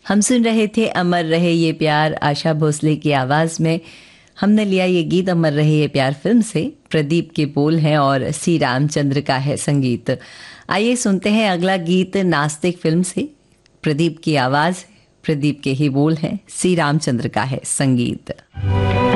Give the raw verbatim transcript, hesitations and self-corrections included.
हम सुन रहे थे अमर रहे ये प्यार, आशा भोसले की आवाज़ में। हमने लिया ये गीत अमर रहे ये प्यार फिल्म से। प्रदीप के बोल हैं और सी रामचंद्र का है संगीत। आइए सुनते हैं अगला गीत नास्तिक फिल्म से। प्रदीप की आवाज़, प्रदीप के ही बोल हैं, सी रामचंद्र का है संगीत।